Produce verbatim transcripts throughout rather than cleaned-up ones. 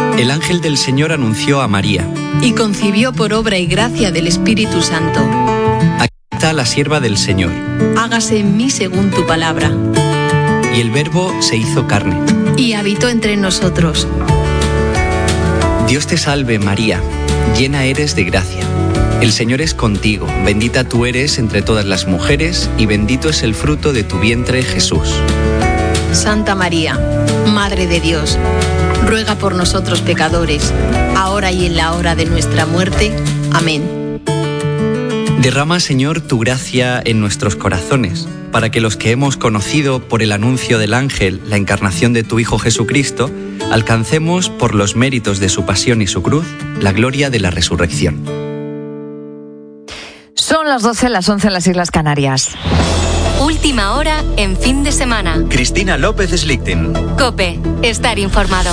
El ángel del Señor anunció a María. Y concibió por obra y gracia del Espíritu Santo. Aquí está la sierva del Señor. Hágase en mí según tu palabra. Y el Verbo se hizo carne. Y habitó entre nosotros. Dios te salve, María, llena eres de gracia. El Señor es contigo, bendita tú eres entre todas las mujeres, y bendito es el fruto de tu vientre, Jesús. Santa María, Madre de Dios, ruega por nosotros pecadores, ahora y en la hora de nuestra muerte. Amén. Derrama, Señor, tu gracia en nuestros corazones, para que los que hemos conocido por el anuncio del ángel la encarnación de tu Hijo Jesucristo, alcancemos, por los méritos de su pasión y su cruz, la gloria de la resurrección. Son las doce, las once en las Islas Canarias. Última hora en fin de semana. Cristina López Slichting. COPE, estar informado.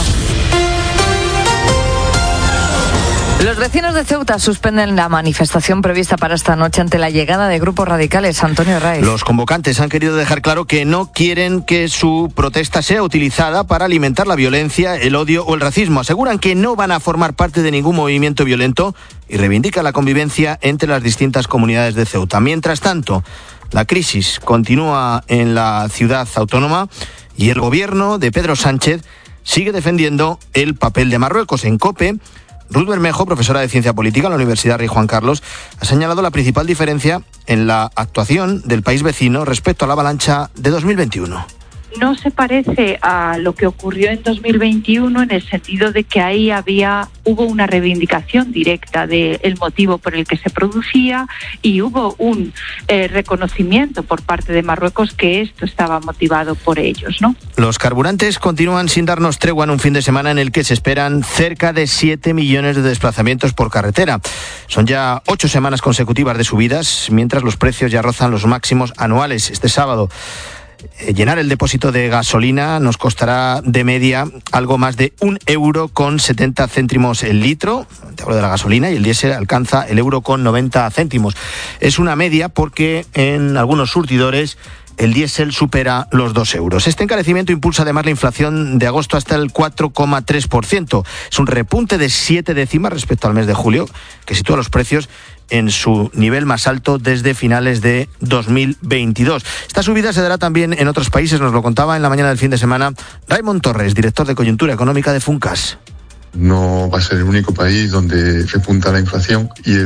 Los vecinos de Ceuta suspenden la manifestación prevista para esta noche ante la llegada de grupos radicales. Antonio Raiz. Los convocantes han querido dejar claro que no quieren que su protesta sea utilizada para alimentar la violencia, el odio o el racismo. Aseguran que no van a formar parte de ningún movimiento violento y reivindican la convivencia entre las distintas comunidades de Ceuta. Mientras tanto, la crisis continúa en la ciudad autónoma y el gobierno de Pedro Sánchez sigue defendiendo el papel de Marruecos. En COPE, Ruth Bermejo, profesora de Ciencia Política en la Universidad Rey Juan Carlos, ha señalado la principal diferencia en la actuación del país vecino respecto a la avalancha de dos mil veintiuno. No se parece a lo que ocurrió en dos mil veintiuno en el sentido de que ahí había hubo una reivindicación directa del motivo por el que se producía y hubo un eh, reconocimiento por parte de Marruecos que esto estaba motivado por ellos, ¿no? Los carburantes continúan sin darnos tregua en un fin de semana en el que se esperan cerca de siete millones de desplazamientos por carretera. Son ya ocho semanas consecutivas de subidas, mientras los precios ya rozan los máximos anuales. Este sábado, llenar el depósito de gasolina nos costará de media algo más de un euro con setenta céntimos el litro. Te hablo de la gasolina, y el diésel alcanza el euro con noventa céntimos. Es una media porque en algunos surtidores el diésel supera los dos euros. Este encarecimiento impulsa además la inflación de agosto hasta el cuatro coma tres por ciento. Es un repunte de siete décimas respecto al mes de julio, que sitúa los precios en su nivel más alto desde finales de dos mil veintidós. Esta subida se dará también en otros países, nos lo contaba en la mañana del fin de semana Raimon Torres, director de Coyuntura Económica de Funcas. No va a ser el único país donde repunta la inflación y